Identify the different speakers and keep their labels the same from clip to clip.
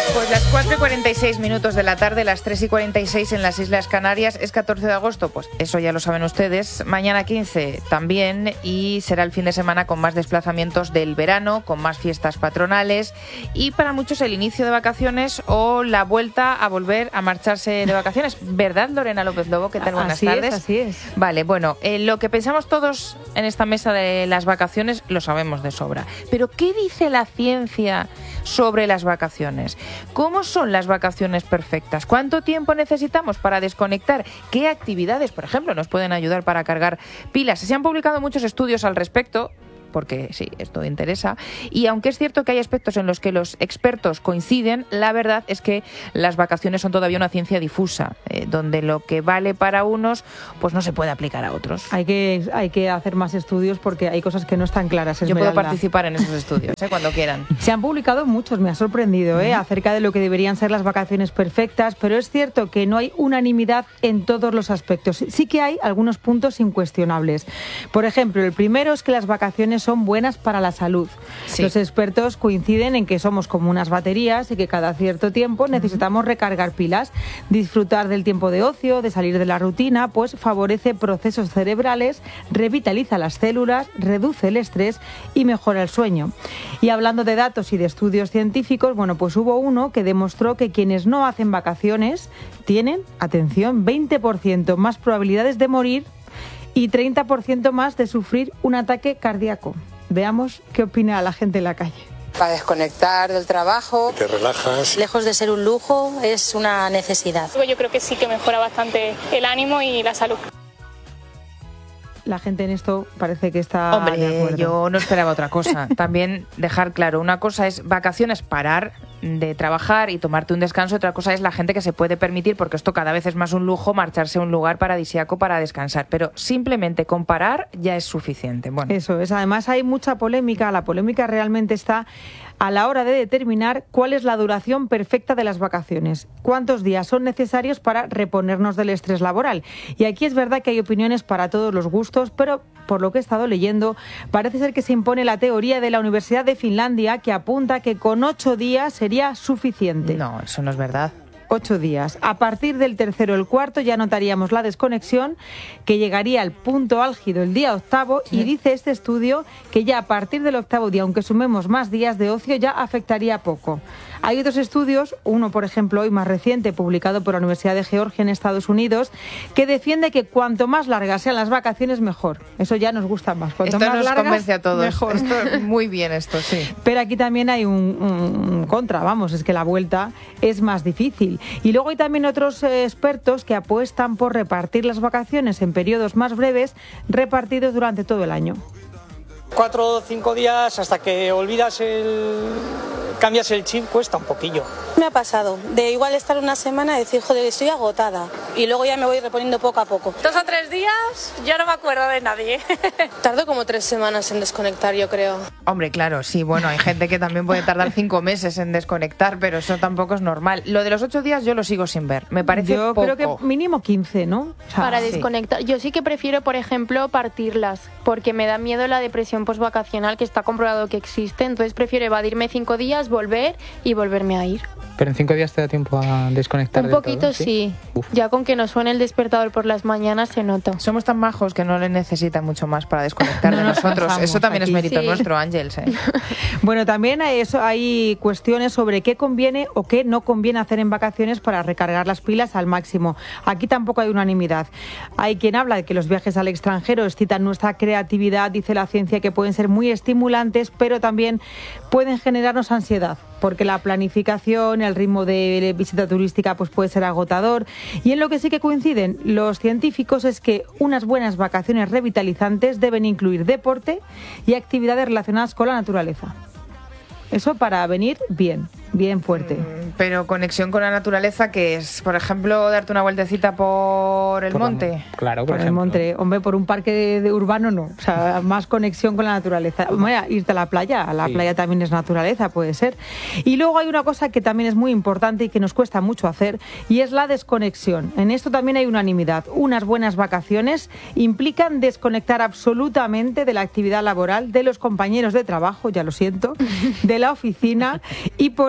Speaker 1: Pues las 4:46 de la tarde, las 3:46 en las Islas Canarias. Es 14 de agosto, pues eso ya lo saben ustedes. Mañana 15 también, y será el fin de semana con más desplazamientos del verano, con más fiestas patronales y para muchos el inicio de vacaciones o la vuelta a volver a marcharse de vacaciones. ¿Verdad, Lorena López Lobo? ¿Qué tal? Buenas tardes.
Speaker 2: Así es.
Speaker 1: Vale, bueno, lo que pensamos todos en esta mesa de las vacaciones lo sabemos de sobra. Pero ¿qué dice la ciencia sobre las vacaciones? ¿Cómo son las vacaciones perfectas? ¿Cuánto tiempo necesitamos para desconectar? ¿Qué actividades, por ejemplo, nos pueden ayudar para cargar pilas? Se han publicado muchos estudios al respecto, porque sí, esto interesa, y aunque es cierto que hay aspectos en los que los expertos coinciden, la verdad es que las vacaciones son todavía una ciencia difusa, donde lo que vale para unos pues no se puede aplicar a otros.
Speaker 2: Hay que hacer más estudios porque hay cosas que no están claras.
Speaker 1: Yo puedo participar en esos estudios, cuando quieran.
Speaker 2: Se han publicado muchos, me ha sorprendido, acerca de lo que deberían ser las vacaciones perfectas, pero es cierto que no hay unanimidad en todos los aspectos. Sí que hay algunos puntos incuestionables. Por ejemplo, el primero es que las vacaciones son buenas para la salud. Sí. Los expertos coinciden en que somos como unas baterías y que cada cierto tiempo necesitamos recargar pilas. Disfrutar del tiempo de ocio, de salir de la rutina, pues favorece procesos cerebrales, revitaliza las células, reduce el estrés y mejora el sueño. Y hablando de datos y de estudios científicos, bueno, pues hubo uno que demostró que quienes no hacen vacaciones tienen, atención, 20% más probabilidades de morir y 30% más de sufrir un ataque cardíaco. Veamos qué opina la gente en la calle.
Speaker 3: Para desconectar del trabajo.
Speaker 4: Te relajas.
Speaker 3: Lejos de ser un lujo, es una necesidad.
Speaker 5: Yo creo que sí que mejora bastante el ánimo y la salud.
Speaker 2: La gente en esto parece que está de acuerdo.
Speaker 1: Hombre, yo no esperaba otra cosa. También dejar claro, una cosa es vacaciones, parar de trabajar y tomarte un descanso, otra cosa es la gente que se puede permitir, porque esto cada vez es más un lujo, marcharse a un lugar paradisíaco para descansar, pero simplemente con parar ya es suficiente. Bueno.
Speaker 2: Eso es, además hay mucha polémica, la polémica realmente está a la hora de determinar cuál es la duración perfecta de las vacaciones, cuántos días son necesarios para reponernos del estrés laboral. Y aquí es verdad que hay opiniones para todos los gustos, pero por lo que he estado leyendo, parece ser que se impone la teoría de la Universidad de Finlandia, que apunta que con 8 días sería suficiente.
Speaker 1: No, eso no es verdad.
Speaker 2: 8 días. A partir del tercero o el cuarto ya notaríamos la desconexión, que llegaría al punto álgido el día 8, y dice este estudio que ya a partir del 8 día, aunque sumemos más días de ocio, ya afectaría poco. Hay otros estudios, uno por ejemplo hoy más reciente, publicado por la Universidad de Georgia en Estados Unidos, que defiende que cuanto más largas sean las vacaciones, mejor. Eso ya nos gusta más. Cuanto
Speaker 1: esto
Speaker 2: más
Speaker 1: nos
Speaker 2: largas,
Speaker 1: convence a todos.
Speaker 2: Mejor.
Speaker 1: Esto, muy bien esto, sí.
Speaker 2: Pero aquí también hay un contra, vamos, es que la vuelta es más difícil. Y luego hay también otros expertos que apuestan por repartir las vacaciones en periodos más breves, repartidos durante todo el año.
Speaker 6: 4 o 5 días hasta que cambias el chip, cuesta un poquillo.
Speaker 3: Me ha pasado de igual estar una semana y decir, joder, estoy agotada, y luego ya me voy reponiendo poco a poco.
Speaker 5: 2 o 3 días, yo no me acuerdo de nadie.
Speaker 3: Tardo como 3 semanas en desconectar, yo creo.
Speaker 1: Hombre, claro, sí, bueno, hay gente que también puede tardar 5 meses en desconectar, pero eso tampoco es normal. Lo de los 8 días yo lo sigo sin ver, me parece
Speaker 2: yo
Speaker 1: poco.
Speaker 2: creo que mínimo 15, ¿no?
Speaker 7: O sea, para desconectar. Yo sí que prefiero, por ejemplo, partirlas, porque me da miedo la depresión postvacacional, que está comprobado que existe, entonces prefiero evadirme 5 días, volver y volverme a ir.
Speaker 8: ¿Pero en 5 días te da tiempo a desconectar?
Speaker 7: Un poquito, sí. Ya con que no suene el despertador por las mañanas se nota.
Speaker 1: Somos tan majos que no le necesitan mucho más para desconectar de nosotros. Eso también es mérito nuestro, Ángels.
Speaker 2: Bueno, también hay cuestiones sobre qué conviene o qué no conviene hacer en vacaciones para recargar las pilas al máximo. Aquí tampoco hay unanimidad. Hay quien habla de que los viajes al extranjero excitan nuestra creatividad, dice la ciencia que pueden ser muy estimulantes, pero también pueden generarnos ansiedad, porque la planificación, el ritmo de visita turística pues puede ser agotador. Y en lo que sí que coinciden los científicos es que unas buenas vacaciones revitalizantes deben incluir deporte y actividades relacionadas con la naturaleza. Eso para venir bien fuerte.
Speaker 1: Pero conexión con la naturaleza, que es, por ejemplo, darte una vueltecita por el monte.
Speaker 8: Claro,
Speaker 2: por el monte. Hombre, por un parque de urbano no. O sea, más conexión con la naturaleza. Hombre, irte a la playa. Playa también es naturaleza, puede ser. Y luego hay una cosa que también es muy importante y que nos cuesta mucho hacer, y es la desconexión. En esto también hay unanimidad. Unas buenas vacaciones implican desconectar absolutamente de la actividad laboral, de los compañeros de trabajo, ya lo siento, de la oficina, y por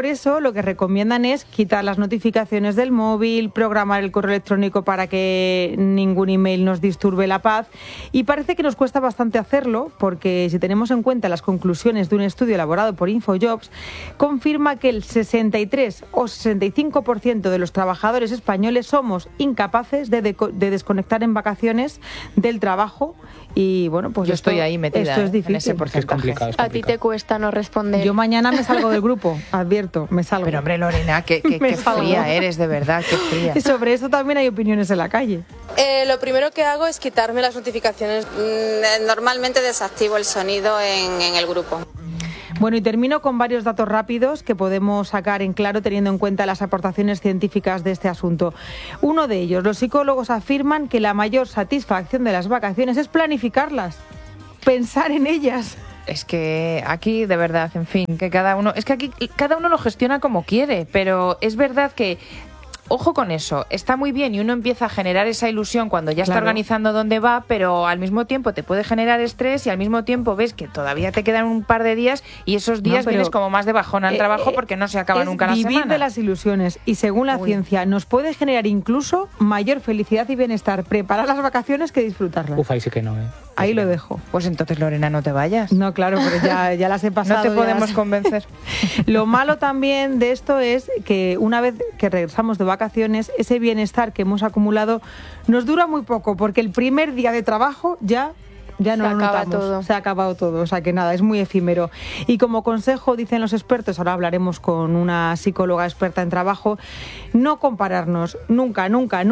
Speaker 2: eso lo que recomiendan es quitar las notificaciones del móvil, programar el correo electrónico para que ningún email nos disturbe la paz, y parece que nos cuesta bastante hacerlo porque si tenemos en cuenta las conclusiones de un estudio elaborado por InfoJobs, confirma que el 63 o 65% de los trabajadores españoles somos incapaces de desconectar en vacaciones del trabajo. Y bueno, pues
Speaker 1: yo estoy ahí metida,
Speaker 2: esto es difícil.
Speaker 1: en ese porcentaje.
Speaker 8: Es complicado.
Speaker 7: A ti te cuesta no responder.
Speaker 2: Yo mañana me salgo del grupo, advierto, me salgo.
Speaker 1: Pero hombre, Lorena, qué fría eres, de verdad, qué fría.
Speaker 2: Y sobre eso también hay opiniones en la calle.
Speaker 4: Lo primero que hago es quitarme las notificaciones. Normalmente desactivo el sonido en el grupo.
Speaker 2: Bueno, y termino con varios datos rápidos que podemos sacar en claro teniendo en cuenta las aportaciones científicas de este asunto. Uno de ellos, los psicólogos afirman que la mayor satisfacción de las vacaciones es planificarlas, pensar en ellas.
Speaker 1: Es que aquí, de verdad, en fin, que cada uno lo gestiona como quiere, pero es verdad que ojo con eso, está muy bien y uno empieza a generar esa ilusión cuando ya está organizando dónde va, pero al mismo tiempo te puede generar estrés y al mismo tiempo ves que todavía te quedan un par de días y esos días vienes como más de bajón al trabajo porque no se acaba nunca la semana.
Speaker 2: Vivir de las ilusiones y según la ciencia nos puede generar incluso mayor felicidad y bienestar preparar las vacaciones que disfrutarlas.
Speaker 8: Uf, ahí sí que no,
Speaker 2: Ahí lo dejo.
Speaker 1: Pues entonces, Lorena, no te vayas.
Speaker 2: No, claro, pero ya las he pasado.
Speaker 1: No te podemos convencer.
Speaker 2: Lo malo también de esto es que una vez que regresamos de vacaciones, ese bienestar que hemos acumulado nos dura muy poco, porque el primer día de trabajo ya no lo notamos. Se ha acabado todo, o sea que nada, es muy efímero. Y como consejo, dicen los expertos, ahora hablaremos con una psicóloga experta en trabajo, no compararnos nunca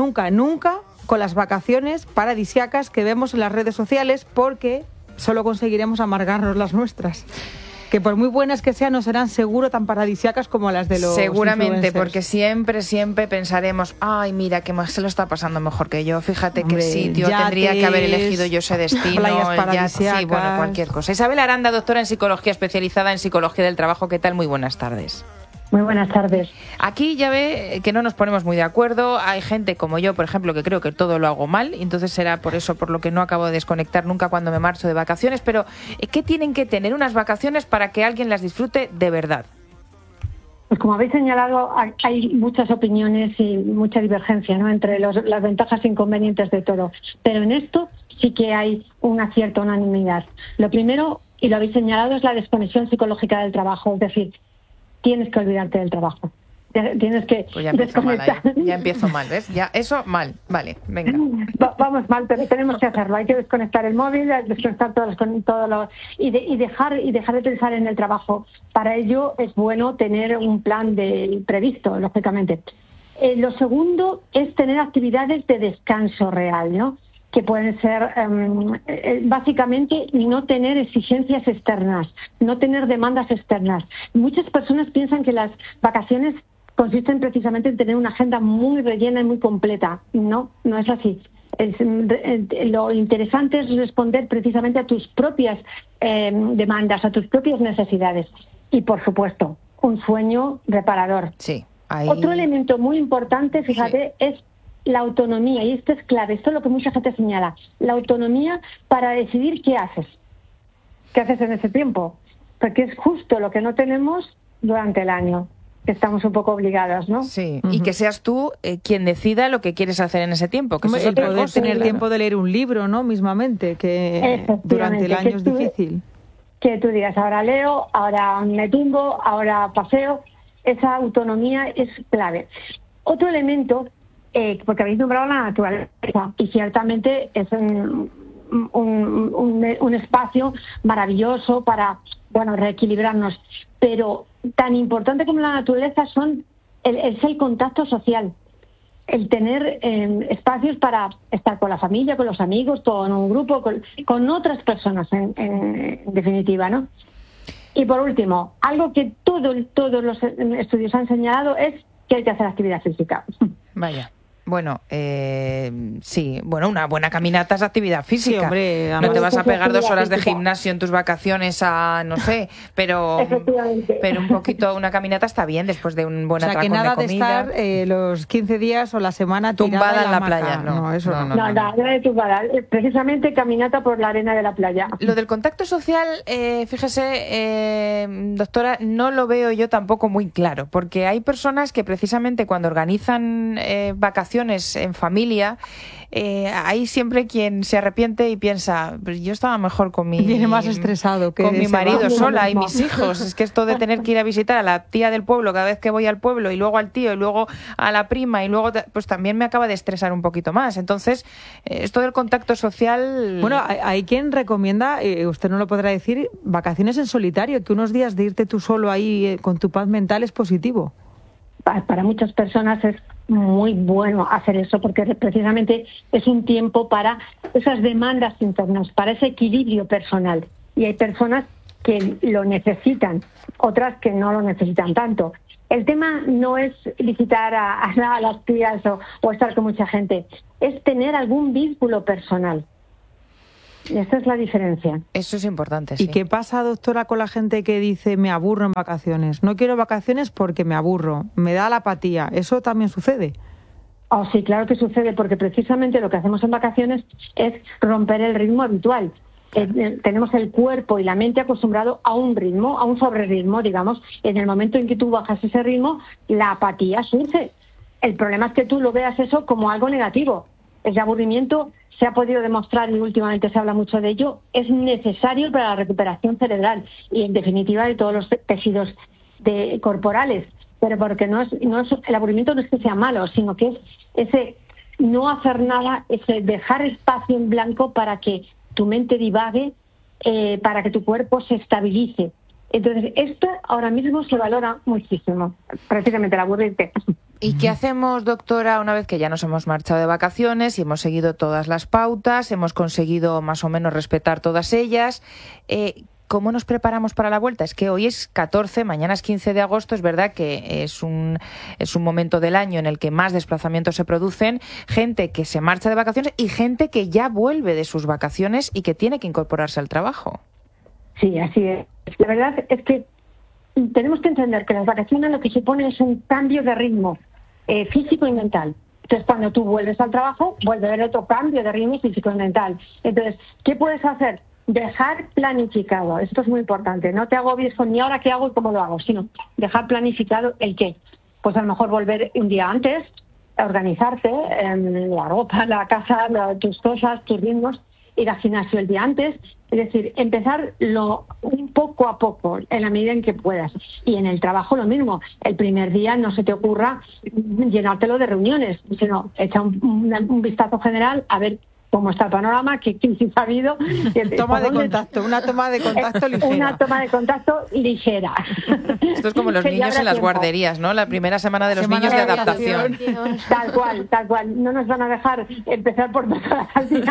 Speaker 2: con las vacaciones paradisíacas que vemos en las redes sociales, porque solo conseguiremos amargarnos las nuestras. Que por muy buenas que sean, no serán seguro tan paradisíacas como las de los
Speaker 1: seguramente,
Speaker 2: influencers.
Speaker 1: porque siempre pensaremos, ay, mira, que más se lo está pasando mejor que yo, fíjate qué sitio, tendría que haber elegido yo ese destino,
Speaker 2: playas paradisíacas.
Speaker 1: Sí, bueno, cualquier cosa. Isabel Aranda, doctora en psicología, especializada en psicología del trabajo, ¿qué tal? Muy buenas tardes.
Speaker 9: Muy buenas tardes.
Speaker 1: Aquí ya ve que no nos ponemos muy de acuerdo. Hay gente como yo, por ejemplo, que creo que todo lo hago mal, y entonces será por eso por lo que no acabo de desconectar nunca cuando me marcho de vacaciones. Pero ¿qué tienen que tener unas vacaciones para que alguien las disfrute de verdad?
Speaker 9: Pues como habéis señalado, hay muchas opiniones y mucha divergencia, ¿no?, entre las ventajas e inconvenientes de todo. Pero en esto sí que hay una cierta unanimidad. Lo primero, y lo habéis señalado, es la desconexión psicológica del trabajo. Es decir, tienes que olvidarte del trabajo. Tienes que desconectar.
Speaker 1: Ya empiezo mal, ¿ves? Ya, eso mal. Vale, venga.
Speaker 9: Vamos mal, pero tenemos que hacerlo. Hay que desconectar el móvil, desconectar y dejar de pensar en el trabajo. Para ello es bueno tener un plan previsto, lógicamente. Lo segundo es tener actividades de descanso real, ¿no?, que pueden ser básicamente no tener exigencias externas, no tener demandas externas. Muchas personas piensan que las vacaciones consisten precisamente en tener una agenda muy rellena y muy completa. No es así. Lo interesante es responder precisamente a tus propias demandas, a tus propias necesidades. Y, por supuesto, un sueño reparador.
Speaker 1: Sí.
Speaker 9: Otro elemento muy importante, fíjate, es la autonomía, y esto es clave, esto es lo que mucha gente señala, la autonomía para decidir qué haces en ese tiempo, porque es justo lo que no tenemos durante el año, que estamos un poco obligadas, ¿no?
Speaker 1: Sí, y que seas tú quien decida lo que quieres hacer en ese tiempo, que eso es
Speaker 2: el
Speaker 1: otra
Speaker 2: poder
Speaker 1: cosa,
Speaker 2: tener tiempo de leer un libro, ¿no?, mismamente, que durante el año es difícil.
Speaker 9: Que tú digas, ahora leo, ahora me tumbo, ahora paseo, esa autonomía es clave. Otro elemento, porque habéis nombrado la naturaleza, y ciertamente es un espacio maravilloso para, reequilibrarnos, pero tan importante como la naturaleza es el contacto social, el tener espacios para estar con la familia, con los amigos, con un grupo, con otras personas, en definitiva, ¿no? Y por último, algo que todos los estudios han señalado es que hay que hacer actividad física.
Speaker 1: Vaya. Bueno, sí, bueno, una buena caminata es actividad física.
Speaker 2: Sí, hombre,
Speaker 1: no te vas a pegar 2 horas de
Speaker 9: física.
Speaker 1: gimnasio en tus vacaciones a, no sé, pero un poquito, una caminata está bien después de un buen atracón
Speaker 2: que nada
Speaker 1: de comida.
Speaker 2: de estar los 15 días o la semana
Speaker 1: Tumbada
Speaker 2: tirada
Speaker 1: en la
Speaker 2: hamaca.
Speaker 1: playa, no.
Speaker 2: Eso no.
Speaker 9: Nada de tumbada, precisamente caminata por la arena de la playa.
Speaker 1: Lo del contacto social, fíjese, doctora, no lo veo yo tampoco muy claro, porque hay personas que precisamente cuando organizan vacaciones en familia, hay siempre quien se arrepiente y piensa, pues yo estaba mejor con mi...
Speaker 2: Viene más estresado que
Speaker 1: con mi
Speaker 2: ese
Speaker 1: marido
Speaker 2: va.
Speaker 1: sola y mis hijos. Es que esto de tener que ir a visitar a la tía del pueblo cada vez que voy al pueblo y luego al tío y luego a la prima y luego pues también me acaba de estresar un poquito más. Entonces, esto del contacto social...
Speaker 2: Bueno, hay quien recomienda, usted no lo podrá decir, vacaciones en solitario, que unos días de irte tú solo ahí con tu paz mental es positivo.
Speaker 9: Para muchas personas es muy bueno hacer eso porque precisamente es un tiempo para esas demandas internas, para ese equilibrio personal. Y hay personas que lo necesitan, otras que no lo necesitan tanto. El tema no es visitar a las tías o estar con mucha gente, es tener algún vínculo personal. Esa es la diferencia.
Speaker 1: Eso es importante, sí.
Speaker 2: ¿Y qué pasa, doctora, con la gente que dice me aburro en vacaciones? No quiero vacaciones porque me aburro, me da la apatía. ¿Eso también sucede?
Speaker 9: Oh, sí, claro que sucede, porque precisamente lo que hacemos en vacaciones es romper el ritmo habitual. Tenemos el cuerpo y la mente acostumbrado a un ritmo, a un sobreritmo, digamos. En el momento en que tú bajas ese ritmo, la apatía surge. El problema es que tú lo veas eso como algo negativo. Ese aburrimiento se ha podido demostrar, y últimamente se habla mucho de ello, es necesario para la recuperación cerebral y, en definitiva, de todos los tejidos corporales. Pero porque el aburrimiento no es que sea malo, sino que es ese no hacer nada, ese dejar espacio en blanco para que tu mente divague, para que tu cuerpo se estabilice. Entonces, esto ahora mismo se valora muchísimo, precisamente el aburrirte.
Speaker 1: ¿Y qué hacemos, doctora, una vez que ya nos hemos marchado de vacaciones y hemos seguido todas las pautas, hemos conseguido más o menos respetar todas ellas? ¿Cómo nos preparamos para la vuelta? Es que hoy es 14, mañana es 15 de agosto, es verdad que es un momento del año en el que más desplazamientos se producen, gente que se marcha de vacaciones y gente que ya vuelve de sus vacaciones y que tiene que incorporarse al trabajo.
Speaker 9: Sí, así es. La verdad es que tenemos que entender que las vacaciones lo que supone es un cambio de ritmo físico y mental. Entonces, cuando tú vuelves al trabajo, vuelve a haber otro cambio de ritmo físico y mental. Entonces, ¿qué puedes hacer? Dejar planificado. Esto es muy importante. No te agobies con ni ahora qué hago y cómo lo hago, sino dejar planificado el qué. Pues a lo mejor volver un día antes, organizarte, la ropa, la casa, tus cosas, tus ritmos, ir al gimnasio el día antes, es decir, empezar un poco a poco, en la medida en que puedas. Y en el trabajo lo mismo, el primer día no se te ocurra llenártelo de reuniones, sino echa un vistazo general a ver cómo está el panorama, qué crisis ha habido.
Speaker 2: Una toma de contacto ligera.
Speaker 9: Una toma de contacto ligera.
Speaker 1: Esto es como los niños en las guarderías, ¿no? La primera semana de los niños de adaptación.
Speaker 9: Tal cual. No nos van a dejar empezar por 2 horas al día.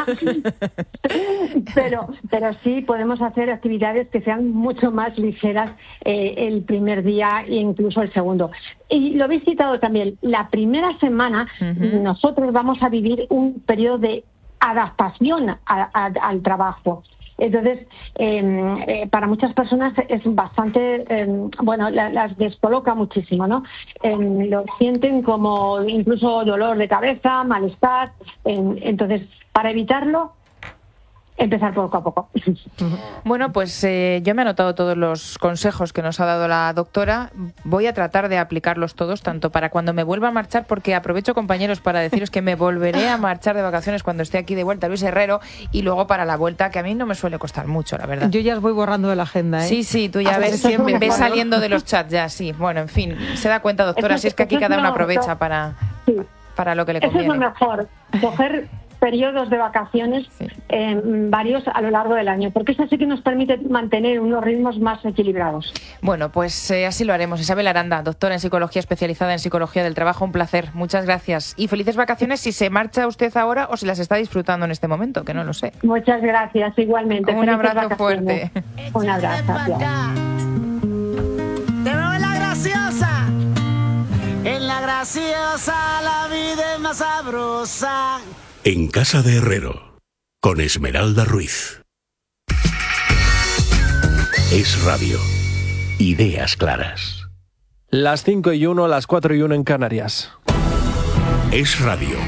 Speaker 9: Pero sí podemos hacer actividades que sean mucho más ligeras el primer día e incluso el segundo. Y lo habéis citado también, la primera semana nosotros vamos a vivir un periodo de adaptación al trabajo. Entonces, para muchas personas es bastante, las descoloca muchísimo, ¿no? Lo sienten como incluso dolor de cabeza, malestar. Entonces, para evitarlo, empezar poco a poco.
Speaker 1: Bueno, pues yo me he anotado todos los consejos que nos ha dado la doctora. Voy a tratar de aplicarlos todos, tanto para cuando me vuelva a marchar, porque aprovecho, compañeros, para deciros que me volveré a marchar de vacaciones cuando esté aquí de vuelta, Luis Herrero, y luego para la vuelta, que a mí no me suele costar mucho, la verdad.
Speaker 2: Yo ya os voy borrando de la agenda, ¿eh?
Speaker 1: Sí, tú ya ves saliendo de los chats ya, sí. Bueno, en fin, se da cuenta, doctora, si es que aquí cada uno aprovecha para lo que le conviene.
Speaker 9: Eso es lo mejor, coger periodos de vacaciones varios a lo largo del año, porque eso sí que nos permite mantener unos ritmos más equilibrados.
Speaker 1: Bueno, pues así lo haremos. Isabel Aranda, doctora en psicología, especializada en psicología del trabajo, un placer, muchas gracias y felices vacaciones si se marcha usted ahora o si las está disfrutando en este momento, que no lo sé.
Speaker 9: Muchas gracias, igualmente.
Speaker 1: Un abrazo fuerte.
Speaker 9: Un abrazo.
Speaker 10: Te veo la graciosa en la vida graciosa, la vida es más sabrosa.
Speaker 11: En Casa de Herrero, con Esmeralda Ruiz. Es Radio. Ideas claras.
Speaker 12: Las 5:01, las 4:01 en Canarias.
Speaker 11: Es Radio.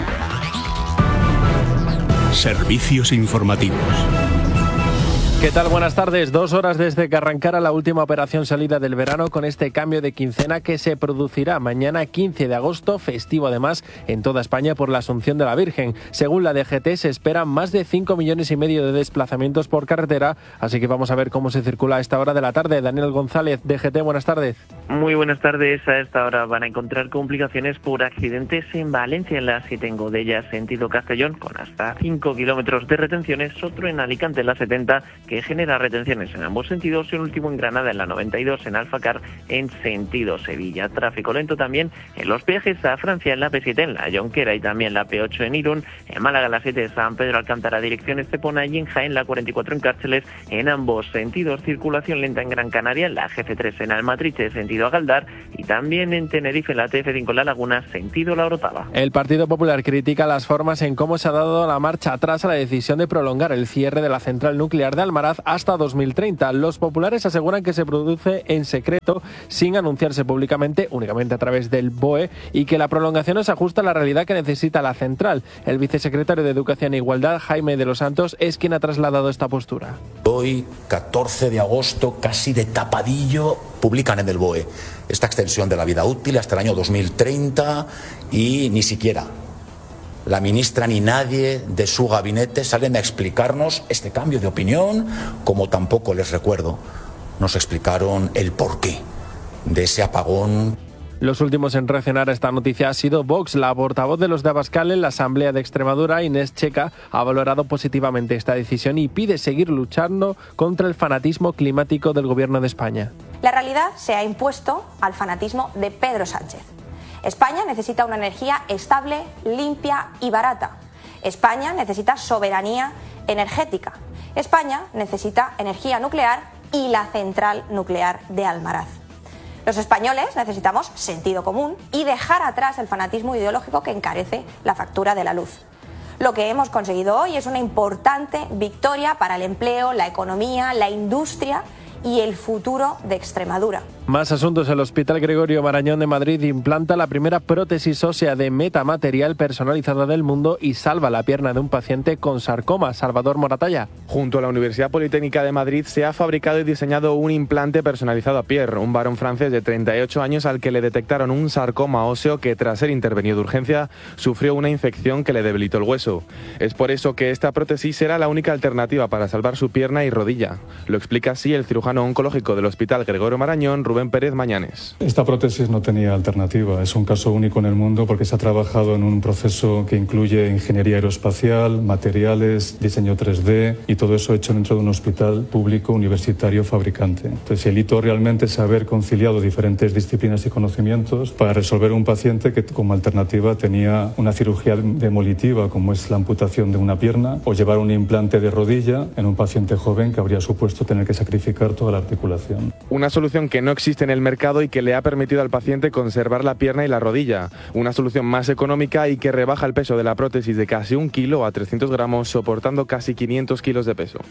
Speaker 11: Servicios informativos.
Speaker 12: ¿Qué tal? Buenas tardes. 2 horas desde que arrancara la última operación salida del verano con este cambio de quincena que se producirá mañana 15 de agosto, festivo además en toda España por la Asunción de la Virgen. Según la DGT se esperan más de 5,5 millones de desplazamientos por carretera, así que vamos a ver cómo se circula a esta hora de la tarde. Daniel González, DGT, buenas tardes.
Speaker 13: Muy buenas tardes. A esta hora van a encontrar complicaciones por accidentes en Valencia, en la 7 en Godella, sentido Castellón, con hasta 5 kilómetros de retenciones, otro en Alicante, en la 70, que genera retenciones en ambos sentidos, y un último en Granada, en la 92, en Alfacar, en sentido Sevilla. Tráfico lento también en los viajes a Francia, en la P7, en la Jonquera, y también la P8 en Irún, en Málaga, la 7 de San Pedro Alcántara, dirección Estepona, y en Jaén, la 44 en Cárceles, en ambos sentidos. Circulación lenta en Gran Canaria, en la GC3 en Almatriche, sentido a Galdar, y también en Tenerife, en la TF5 en La Laguna, sentido La Orotava.
Speaker 12: El Partido Popular critica las formas en cómo se ha dado la marcha atrás a la decisión de prolongar el cierre de la central nuclear de Almaraz hasta 2030. Los populares aseguran que se produce en secreto, sin anunciarse públicamente, únicamente a través del BOE, y que la prolongación no se ajusta a la realidad que necesita la central. El vicesecretario de Educación e Igualdad, Jaime de los Santos, es quien ha trasladado esta postura.
Speaker 14: Hoy, 14 de agosto, casi de tapadillo, publican en el BOE esta extensión de la vida útil hasta el año 2030 y ni siquiera la ministra ni nadie de su gabinete salen a explicarnos este cambio de opinión, como tampoco, les recuerdo, nos explicaron el porqué de ese apagón.
Speaker 12: Los últimos en reaccionar a esta noticia ha sido Vox. La portavoz de los de Abascal en la Asamblea de Extremadura, Inés Checa, ha valorado positivamente esta decisión y pide seguir luchando contra el fanatismo climático del Gobierno de España.
Speaker 15: La realidad se ha impuesto al fanatismo de Pedro Sánchez. España necesita una energía estable, limpia y barata. España necesita soberanía energética. España necesita energía nuclear y la central nuclear de Almaraz. Los españoles necesitamos sentido común y dejar atrás el fanatismo ideológico que encarece la factura de la luz. Lo que hemos conseguido hoy es una importante victoria para el empleo, la economía, la industria y el futuro de Extremadura.
Speaker 12: Más asuntos. El Hospital Gregorio Marañón de Madrid implanta la primera prótesis ósea de metamaterial personalizada del mundo y salva la pierna de un paciente con sarcoma. Salvador Moratalla.
Speaker 16: Junto a la Universidad Politécnica de Madrid se ha fabricado y diseñado un implante personalizado a Pierre, un varón francés de 38 años al que le detectaron un sarcoma óseo que, tras ser intervenido de urgencia, sufrió una infección que le debilitó el hueso. Es por eso que esta prótesis será la única alternativa para salvar su pierna y rodilla. Lo explica así el cirujano oncológico del Hospital Gregorio Marañón, Rubén Pérez Mañanes.
Speaker 17: Esta prótesis no tenía alternativa, es un caso único en el mundo porque se ha trabajado en un proceso que incluye ingeniería aeroespacial, materiales, diseño 3D y todo eso hecho dentro de un hospital público universitario fabricante. Entonces el hito realmente es haber conciliado diferentes disciplinas y conocimientos para resolver un paciente que como alternativa tenía una cirugía demolitiva como es la amputación de una pierna o llevar un implante de rodilla en un paciente joven que habría supuesto tener que sacrificar toda la articulación.
Speaker 16: Una solución que no existe en el mercado y que le ha permitido al paciente conservar la pierna y la rodilla. Una solución más económica y que rebaja el peso de la prótesis de casi 1 kilo a 300 gramos, soportando casi 500 kilos de peso.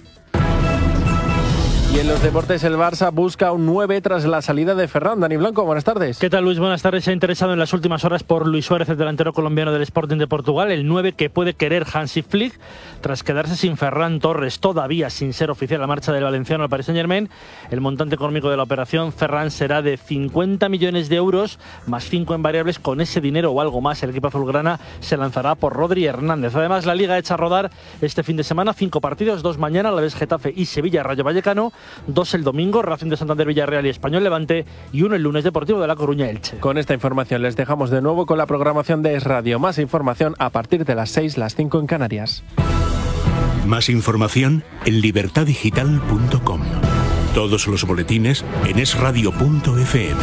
Speaker 12: Y en los deportes el Barça busca un 9 tras la salida de Ferran. Dani Blanco, buenas tardes.
Speaker 18: ¿Qué tal, Luis? Buenas tardes. Se ha interesado en las últimas horas por Luis Suárez, el delantero colombiano del Sporting de Portugal, el 9 que puede querer Hansi Flick tras quedarse sin Ferran Torres, todavía sin ser oficial la marcha del valenciano al Paris Saint-Germain. El montante económico de la operación Ferran será de 50 millones de euros más 5 en variables. Con ese dinero o algo más, el equipo azulgrana se lanzará por Rodri Hernández. Además, la Liga echa a rodar este fin de semana 5 partidos, 2 mañana, a la vez Getafe y Sevilla Rayo Vallecano, 2 el domingo, Racing de Santander, Villarreal y Español Levante, y 1 el lunes, Deportivo de La Coruña Elche.
Speaker 12: Con esta información les dejamos de nuevo con la programación de Es Radio. Más información a partir de las 6, las 5 en Canarias.
Speaker 11: Más información en libertadigital.com. Todos los boletines en esradio.fm.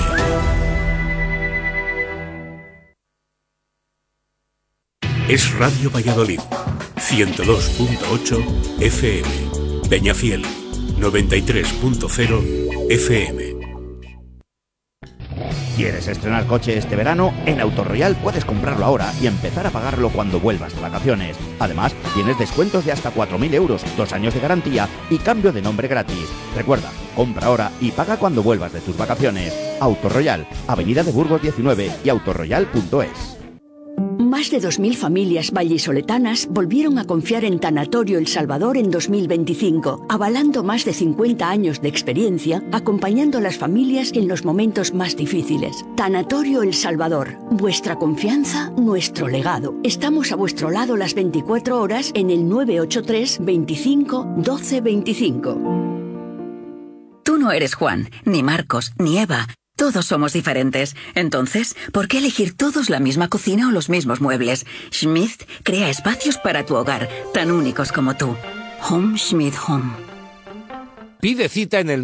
Speaker 11: Es Radio Valladolid, 102.8 FM. Peñafiel, 93.0 FM.
Speaker 19: ¿Quieres estrenar coche este verano? En Autoroyal puedes comprarlo ahora y empezar a pagarlo cuando vuelvas de vacaciones. Además, tienes descuentos de hasta 4.000 euros, 2 años de garantía y cambio de nombre gratis. Recuerda, compra ahora y paga cuando vuelvas de tus vacaciones. Autoroyal, Avenida de Burgos 19 y autoroyal.es.
Speaker 20: Más de 2.000 familias vallisoletanas volvieron a confiar en Tanatorio El Salvador en 2025, avalando más de 50 años de experiencia, acompañando a las familias en los momentos más difíciles. Tanatorio El Salvador, vuestra confianza, nuestro legado. Estamos a vuestro lado las 24 horas en el 983 25 12 25.
Speaker 21: Tú no eres Juan, ni Marcos, ni Eva. Todos somos diferentes. Entonces, ¿por qué elegir todos la misma cocina o los mismos muebles? Schmidt crea espacios para tu hogar, tan únicos como tú. Home Schmidt Home.
Speaker 22: Pide cita en el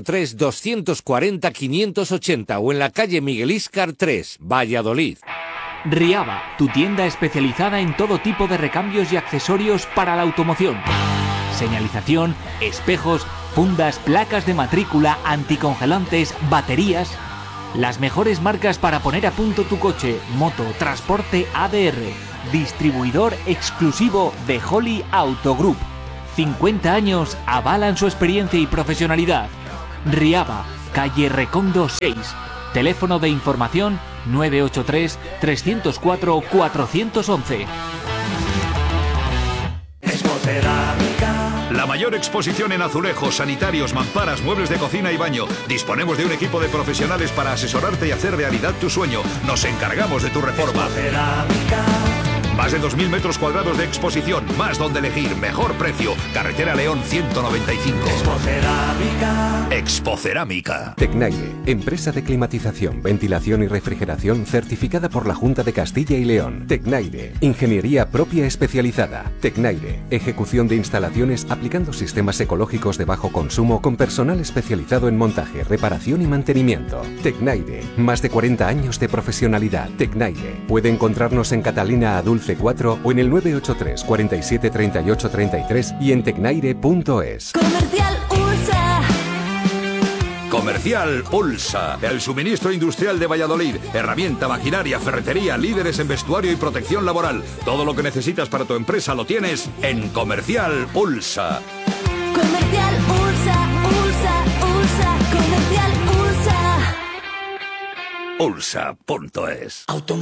Speaker 22: 983-240-580 o en la calle Miguel Íscar 3, Valladolid.
Speaker 23: Riaba, tu tienda especializada en todo tipo de recambios y accesorios para la automoción. Señalización, espejos, fundas, placas de matrícula, anticongelantes, baterías. Las mejores marcas para poner a punto tu coche, moto, transporte ADR. Distribuidor exclusivo de Holly Auto Group. 50 años avalan su experiencia y profesionalidad. Riaba, calle Recondo 6. Teléfono de información 983 304 411.
Speaker 24: La mayor exposición en azulejos, sanitarios, mamparas, muebles de cocina y baño. Disponemos de un equipo de profesionales para asesorarte y hacer realidad tu sueño. Nos encargamos de tu reforma. Más de 2.000 metros cuadrados de exposición, más donde elegir, mejor precio. Carretera León 195. Expocerámica.
Speaker 25: Tecnaire, empresa de climatización, ventilación y refrigeración certificada por la Junta de Castilla y León. Tecnaire, ingeniería propia especializada. Tecnaire, ejecución de instalaciones aplicando sistemas ecológicos de bajo consumo con personal especializado en montaje, reparación y mantenimiento. Tecnaire, más de 40 años de profesionalidad. Tecnaire, puede encontrarnos en Catalina Adulce 4 o en el 983 47 38 33 y en tecnaire.es.
Speaker 26: Comercial USA.
Speaker 24: Comercial Ulsa, el suministro industrial de Valladolid. Herramienta, maquinaria, ferretería, líderes en vestuario y protección laboral. Todo lo que necesitas para tu empresa lo tienes en Comercial Ulsa.
Speaker 26: Comercial USA, USA, USA. Comercial USA.
Speaker 24: Ulsa.es.